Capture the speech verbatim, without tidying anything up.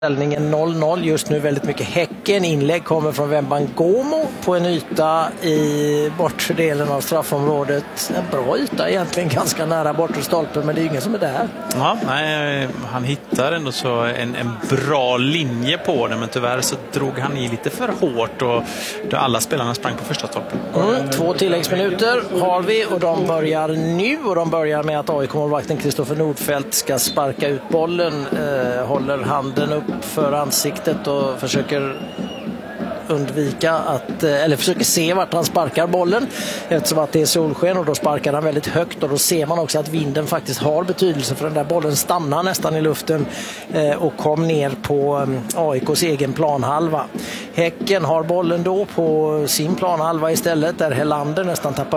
Ställningen noll noll just nu, väldigt mycket Häcken. Inlägg kommer från Wembangomo på en yta i bortre delen av straffområdet. En bra yta egentligen, ganska nära bortre stolpen, men det är ingen som är där. Ja, nej, han hittar ändå så en, en bra linje på det, men tyvärr så drog han i lite för hårt och då alla spelarna sprang på första stolpen. Mm, två tilläggsminuter har vi och de börjar nu, och de börjar med att A I K-målvakten Kristoffer Nordfeldt ska sparka ut bollen, eh, håller handen upp för ansiktet och försöker undvika att, eller försöker se vart han sparkar bollen, eftersom att det är solsken, och då sparkar han väldigt högt, och då ser man också att vinden faktiskt har betydelse, för den där bollen stannar nästan i luften eh, och kom ner på A I K:s egen planhalva. Häcken har bollen då på sin planhalva istället, där Helander nästan tappar